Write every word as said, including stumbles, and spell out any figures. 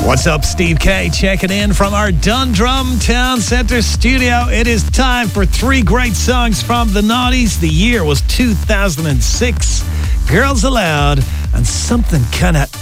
What's up, Steve K, checking in from our Dundrum Town Centre studio. It is time for three great songs from the noughties. The year was two thousand six. Girls Aloud and something kind of